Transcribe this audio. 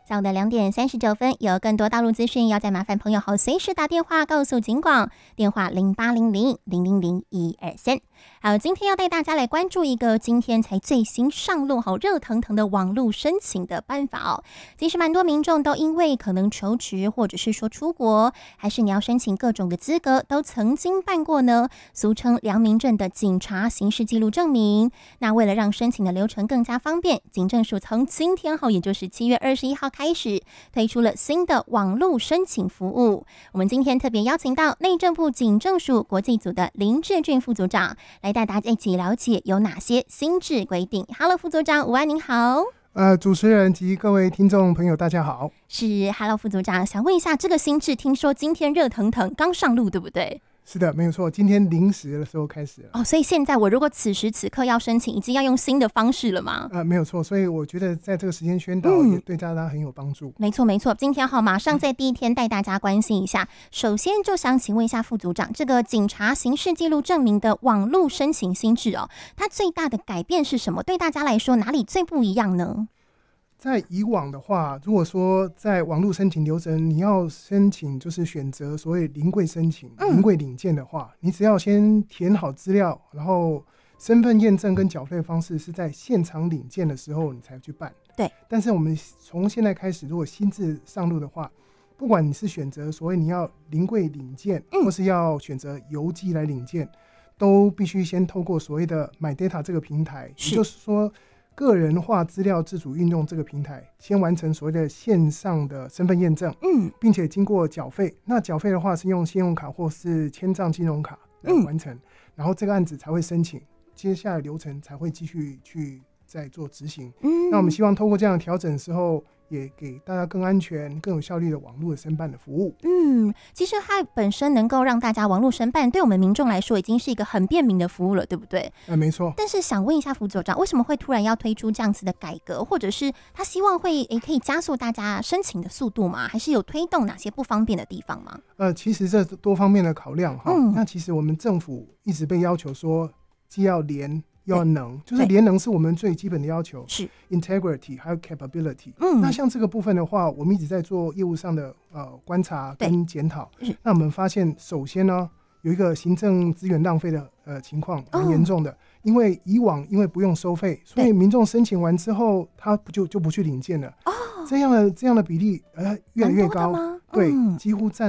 下午的2点39分，有更多道路资讯要再麻烦朋友好随时打电话告诉警广，电话0800-000-123。好，今天要带大家来关注一个今天才最新上路好热腾腾的网络申请的办法哦。其实蛮多民众都因为可能求职或者是说出国，还是你要申请各种的资格，都曾经办过呢，俗称良民证的警察刑事记录证明。那为了让申请的流程更加方便，警政署从今天后，也就是7月21号开始推出了新的网络申请服务。我们今天特别邀请到内政部警政署国际组的林志俊副组长来带大家一起了解有哪些新制规定。Hello， 副组长，午安，您好。 主持人及各位听众朋友，大家好。 是 ，Hello， 副组长，想问一下，这个新制听说今天热腾腾刚上路，对不对？ 是的，没有错，今天0时的时候开始了。 所以现在我如果此时此刻要申请，已经要用新的方式了吗？ 没有错，所以我觉得在这个时间宣导也对大家很有帮助。 没错没错，今天马上在第一天带大家关心一下。首先就想请问一下副组长，这个警察刑事记录证明的网络申请新制它最大的改变是什么？对大家来说哪里最不一样呢？ 在以往的话，如果说在网络申请流程，你要申请就是选择所谓临柜申请、临柜领件的话，你只要先填好资料，然后身份验证跟缴费方式是在现场领件的时候你才去办。 对。 但是我们从现在开始，如果新制上路的话，不管你是选择所谓你要临柜领件，或是要选择邮寄来领件，都必须先透过所谓的 MyData 这个平台，也就是说个人化资料自主运用这个平台，先完成所谓的线上的身份验证，并且经过缴费。那缴费的话是用信用卡或是签账金融卡来完成，然后这个案子才会申请，接下来流程才会继续去再做执行。那我们希望透过这样的调整的时候，也给大家更安全、更有效率的网络申办的服务。 其实它本身能够让大家网络申办，对我们民众来说已经是一个很便民的服务了，对不对？ 没错。 但是想问一下副组长，为什么会突然要推出这样子的改革，或者是他希望会可以加速大家申请的速度吗？还是有推动哪些不方便的地方吗？ 其实这多方面的考量那其实我们政府一直被要求说，既要廉要能，就是廉能是我们最基本的要求，是 integrity 还有 capability。那像这个部分的话，我们一直在做业务上的观察跟检讨。那我们发现，首先呢，有一个行政资源浪费的情况蛮严重的，因为以往因为不用收费，所以民众申请完之后，他就不去领件了。这样的比例越来越高，对，几乎占